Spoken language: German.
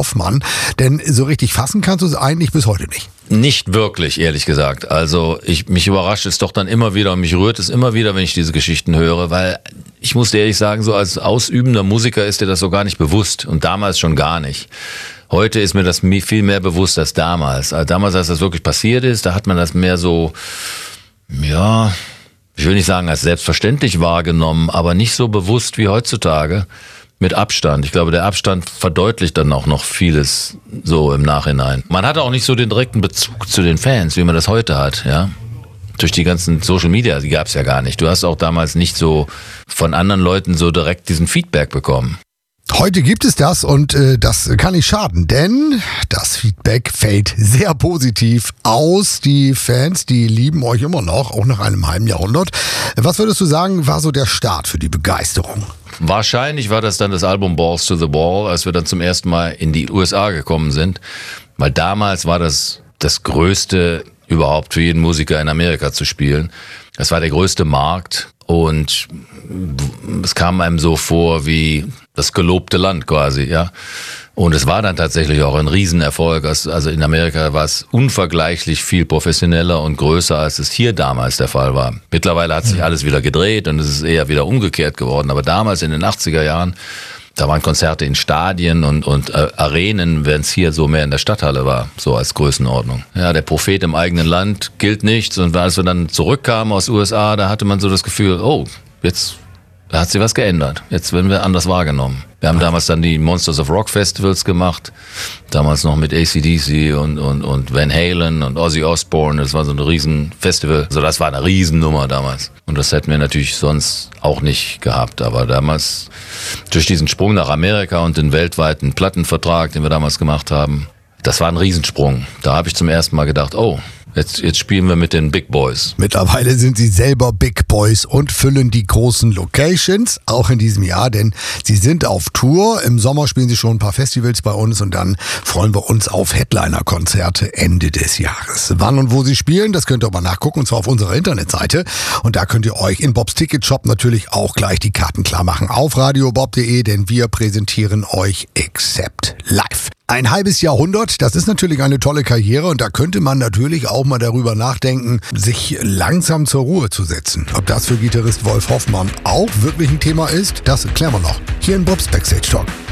Hoffmann. Denn so richtig fassen kannst du es eigentlich bis heute nicht. Nicht wirklich, ehrlich gesagt. Also mich überrascht es doch dann immer wieder und mich rührt es immer wieder, wenn ich diese Geschichten höre, weil ich muss dir ehrlich sagen, so als ausübender Musiker ist dir das so gar nicht bewusst und damals schon gar nicht. Heute ist mir das viel mehr bewusst als damals. Also damals, als das wirklich passiert ist, da hat man das mehr so, ja, ich will nicht sagen als selbstverständlich wahrgenommen, aber nicht so bewusst wie heutzutage. Mit Abstand. Ich glaube, der Abstand verdeutlicht dann auch noch vieles so im Nachhinein. Man hatte auch nicht so den direkten Bezug zu den Fans, wie man das heute hat, ja. Durch die ganzen Social Media, die gab es ja gar nicht. Du hast auch damals nicht so von anderen Leuten so direkt diesen Feedback bekommen. Heute gibt es das und das kann nicht schaden, denn das Feedback fällt sehr positiv aus. Die Fans, die lieben euch immer noch, auch nach einem halben Jahrhundert. Was würdest du sagen, war so der Start für die Begeisterung? Wahrscheinlich war das dann das Album Balls to the Wall, als wir dann zum ersten Mal in die USA gekommen sind. Weil damals war das Größte überhaupt für jeden Musiker in Amerika zu spielen. Das war der größte Markt und es kam einem so vor wie das gelobte Land quasi, ja. Und es war dann tatsächlich auch ein Riesenerfolg. Also in Amerika war es unvergleichlich viel professioneller und größer, als es hier damals der Fall war. Mittlerweile hat sich alles wieder gedreht und es ist eher wieder umgekehrt geworden. Aber damals in den 80er Jahren, da waren Konzerte in Stadien und Arenen, wenn es hier so mehr in der Stadthalle war, so als Größenordnung. Ja, der Prophet im eigenen Land gilt nichts. Und als wir dann zurückkamen aus USA, da hatte man so das Gefühl, oh, jetzt hat sich was geändert. Jetzt werden wir anders wahrgenommen. Wir haben damals dann die Monsters of Rock Festivals gemacht. Damals noch mit AC/DC und Van Halen und Ozzy Osbourne. Das war so ein Riesenfestival. Also das war eine Riesennummer damals. Und das hätten wir natürlich sonst auch nicht gehabt. Aber damals, durch diesen Sprung nach Amerika und den weltweiten Plattenvertrag, den wir damals gemacht haben, das war ein Riesensprung. Da habe ich zum ersten Mal gedacht, oh, Jetzt spielen wir mit den Big Boys. Mittlerweile sind sie selber Big Boys und füllen die großen Locations, auch in diesem Jahr, denn sie sind auf Tour. Im Sommer spielen sie schon ein paar Festivals bei uns und dann freuen wir uns auf Headliner-Konzerte Ende des Jahres. Wann und wo sie spielen, das könnt ihr aber nachgucken, und zwar auf unserer Internetseite. Und da könnt ihr euch in Bobs Ticket Shop natürlich auch gleich die Karten klar machen auf radiobob.de, denn wir präsentieren euch Accept live. Ein halbes Jahrhundert, das ist natürlich eine tolle Karriere und da könnte man natürlich auch mal darüber nachdenken, sich langsam zur Ruhe zu setzen. Ob das für Gitarrist Wolf Hoffmann auch wirklich ein Thema ist, das klären wir noch hier in Bobs Backstage Talk.